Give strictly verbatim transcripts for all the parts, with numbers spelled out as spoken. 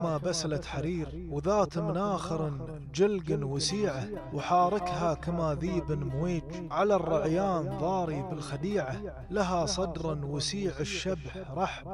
ما بسلة حرير، وذات مناخر جلق وسيعة، وحاركها كما ذيب مويج على الرعيان ضاري بالخديعة. لها صدر وسيع الشبح رحب،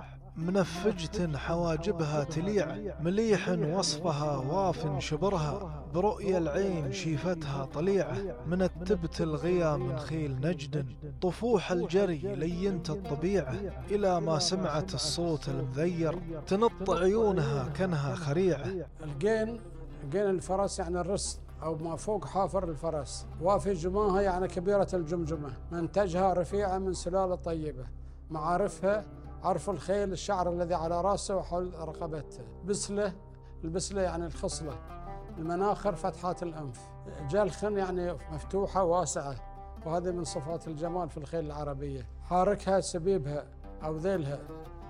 منفجة حواجبها تليع، مليح وصفها واف شبرها، برؤيا العين شيفتها طليعة. من التبت الغيا من خيل نجد، طفوح الجري لينت الطبيعة، إلى ما سمعت الصوت المذير تنط عيونها كانها خريعة. الجين جين الفرس يعني الرس أو ما فوق حافر الفرس، وافي جماها يعني كبيرة الجمجمة، منتجها رفيعة من سلالة طيبة، معارفها عرف الخيل الشعر الذي على راسه وحول رقبته، بسلة البسلة يعني الخصلة، المناخر فتحات الأنف، جلخن يعني مفتوحة واسعة، وهذه من صفات الجمال في الخيل العربية. حاركها سبيبها أو ذيلها،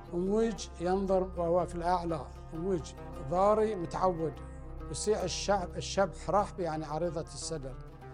أمويج ينظر وهو في الأعلى، أمويج ضاري متعود، وسيع الشعب الشبح رحب يعني عريضة الصدر،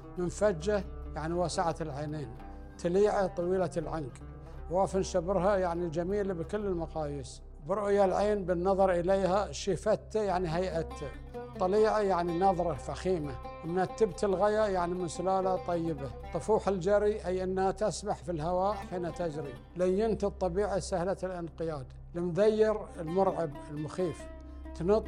منفجة يعني واسعة العينين، تليعة طويلة العنق، وافن شبرها يعني جميلة بكل المقاييس، برؤيا العين بالنظر إليها، شيفته يعني هيئته، طليعة يعني نظرة فخيمة، من التبت الغيا يعني من سلالة طيبة، طفوح الجري أي أنها تسبح في الهواء حين تجري، لينت الطبيعة سهلة الانقياد، المذير المرعب المخيف، تنط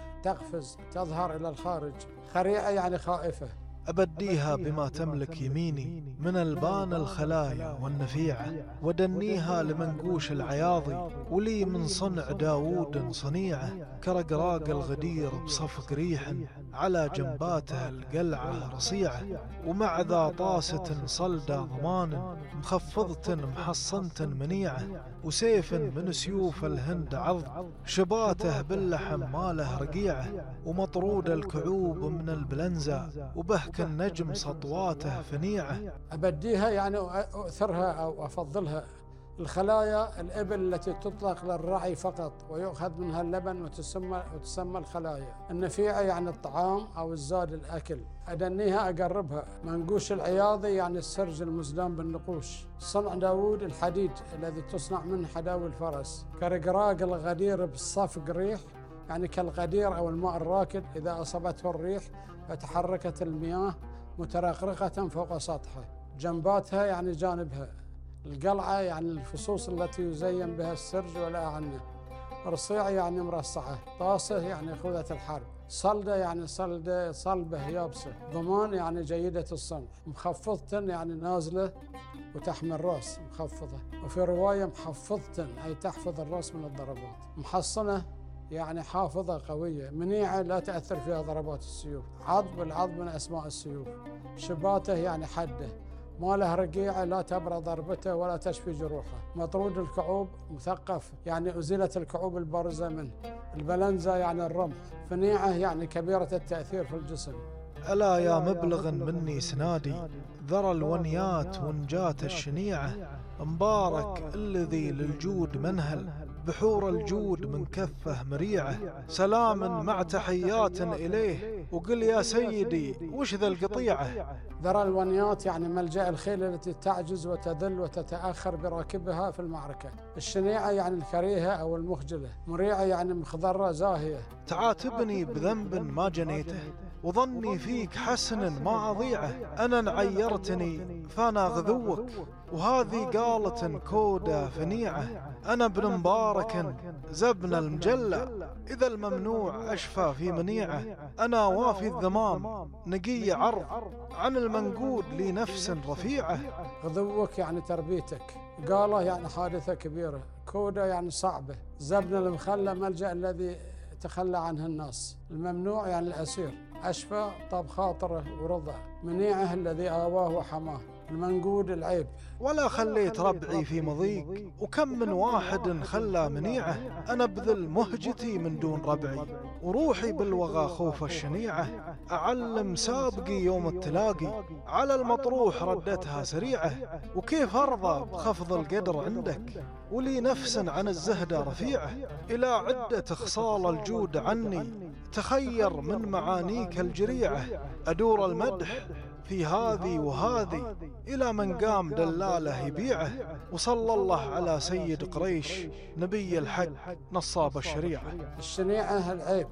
تقفز تظهر إلى الخارج، خريعة يعني خائفة. أبديها بما تملك يميني من البان الخلايا والنفيعة، ودنيها لمنقوش العياضي، ولي من صنع داود صنيعة، كرقراق الغدير بصفق ريح، على جنباته القلعة رصيعة، ومع ذا طاسة صلدة ضمان، مخفضة محصنة منيعة، وسيف من سيوف الهند عض، شباته باللحم ماله رقيعة، ومطرود الكعوب من البلنزا، وبه كالنجم سطواته فنيعة. أبديها يعني أؤثرها أو أفضلها، الخلايا الإبل التي تطلق للرعي فقط ويؤخذ منها اللبن وتسمى, وتسمى الخلايا. النفيعة يعني الطعام أو الزاد الأكل. أدنيها أقربها، منقوش العياضي يعني السرج المزدان بالنقوش. صنع داود الحديد الذي تصنع منه حداوي الفرس. كرقراق الغدير بالصفق ريح يعني كالغدير أو الماء الراكد، إذا أصابته الريح فتحركت المياه مترقرقة فوق سطحه. جنباتها يعني جانبها. القلعة يعني الفصوص التي يزين بها السرج والأعنة. رصيع يعني مرصعة. طاسة يعني خوذة الحرب. صلدة يعني صلدة صلبة يابسة. ضمان يعني جيدة الصنع. مخفضة يعني نازلة وتحمي الرأس مخفضة. وفي رواية محفظة أي تحفظ الرأس من الضربات. محصنة يعني حافظة قوية. منيعة لا تأثر فيها ضربات السيوف. عضب، العضب من أسماء السيوف. شباته يعني حده. ما له رقيعة لا تبرى ضربته ولا تشفي جروحه. مطرود الكعوب مثقف يعني أزيلت الكعوب البارزة منه. البلنزة يعني الرمح. فنيعة يعني كبيرة التأثير في الجسم. ألا يا مبلغ مني سنادي، ذرى الونيات ونجات الشنيعة، مبارك الذي للجود منهل، بحور الجود من كفه مريعة، سلام مع تحيات إليه، وقل يا سيدي وش ذا القطيعة. ذرى الونيات يعني ملجأ الخيل التي تعجز وتذل وتتأخر براكبها في المعركة. الشنيعة يعني الكريهة أو المخجلة. مريعة يعني مخضرة زاهية. تعاتبني بذنب ما جنيته، وظني فيك حسن ما أضيعه، أنا عيرتني فأنا غذوك، وهذه قالة كودة فنيعة، أنا ابن مبارك زبن المجلى، إذا الممنوع أشفى في منيعة، أنا وافي الذمام نقي عرض، عن المنقود لي نفس رفيعة. غذوك يعني تربيتك. قالة يعني حادثة كبيرة. كودة يعني صعبة. زبن المخلى ملجأ الذي تخلى عنه الناس. الممنوع يعني الأسير. أشفى طاب خاطره ورضع. منيعه الذي آواه وحماه. المنقود العيب. ولا خليت ربعي في مضيق، وكم من واحد خلى منيعه، أنا بذل مهجتي من دون ربعي، وروحي بالوغى خوف الشنيعة، أعلم سابقي يوم التلاقي، على المطروح ردتها سريعة، وكيف أرضى بخفض القدر عندك، ولي نفس عن الزهد رفيعة، إلى عدة خصال الجود عني تخير من معانيك الجريعة، أدور المدح في هذه وهذه إلى من قام دلاله يبيعه. وصلى الله على سيد قريش نبي الحق نصاب الشريعة. الشنيعة العيب.